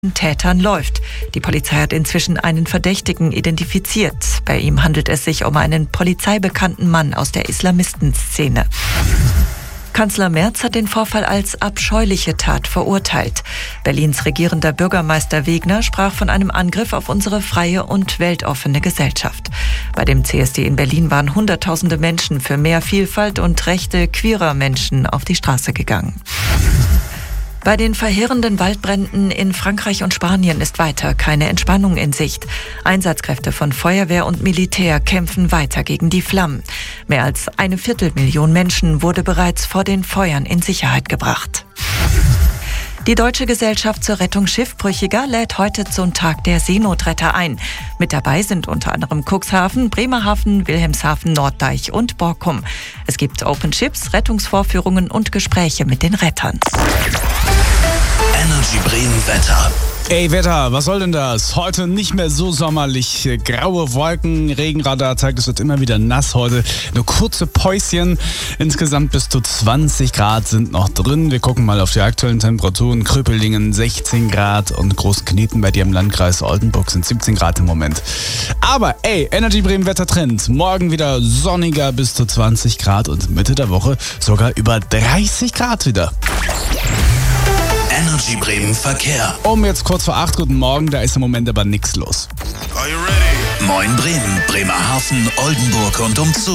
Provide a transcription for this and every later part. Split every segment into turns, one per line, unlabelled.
Tätern läuft. Die Polizei hat inzwischen einen Verdächtigen identifiziert. Bei ihm handelt es sich um einen polizeibekannten Mann aus der Islamistenszene. Kanzler Merz hat den Vorfall als abscheuliche Tat verurteilt. Berlins regierender Bürgermeister Wegner sprach von einem Angriff auf unsere freie und weltoffene Gesellschaft. Bei dem CSD in Berlin waren Hunderttausende Menschen für mehr Vielfalt und Rechte queerer Menschen auf die Straße gegangen. Bei den verheerenden Waldbränden in Frankreich und Spanien ist weiter keine Entspannung in Sicht. Einsatzkräfte von Feuerwehr und Militär kämpfen weiter gegen die Flammen. Mehr als 250.000 Menschen wurde bereits vor den Feuern in Sicherheit gebracht. Die Deutsche Gesellschaft zur Rettung Schiffbrüchiger lädt heute zum Tag der Seenotretter ein. Mit dabei sind unter anderem Cuxhaven, Bremerhaven, Wilhelmshaven, Norddeich und Borkum. Es gibt Open Ships, Rettungsvorführungen und Gespräche mit den Rettern.
Energy Bremen Wetter.
Ey Wetter, was soll denn das? Heute nicht mehr so sommerlich. Graue Wolken, Regenradar zeigt, es wird immer wieder nass heute. Nur kurze Päuschen. Insgesamt bis zu 20 Grad sind noch drin. Wir gucken mal auf die aktuellen Temperaturen. Kröpelingen 16 Grad und Großkneten bei dir im Landkreis Oldenburg sind 17 Grad im Moment. Aber ey, Energy Bremen Wettertrend. Morgen wieder sonniger bis zu 20 Grad und Mitte der Woche sogar über 30 Grad wieder.
Energy Bremen Verkehr.
Jetzt kurz vor 8, guten Morgen, da ist im Moment aber nichts los.
Are you ready? Moin Bremen, Bremerhaven, Oldenburg und umzu.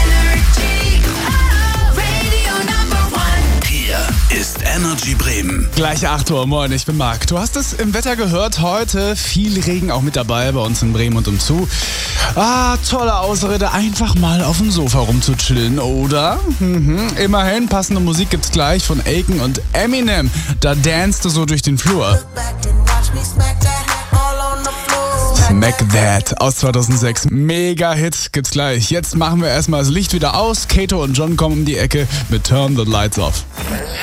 Hier ist Energy Bremen.
Gleich 8 Uhr, moin, ich bin Marc. Du hast es im Wetter gehört, heute viel Regen auch mit dabei bei uns in Bremen und umzu. Tolle Ausrede, einfach mal auf dem Sofa rumzuchillen, oder? Immerhin, passende Musik gibt's gleich von Aiken und Eminem. Da danst du so durch den Flur. Smack That aus 2006. Mega-Hit gibt's gleich. Jetzt machen wir erstmal das Licht wieder aus. Kato und John kommen um die Ecke mit Turn the Lights Off.